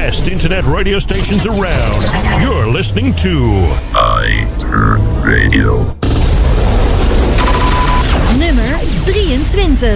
best internet radio stations around. You're listening to iTurn Radio. Nummer 23.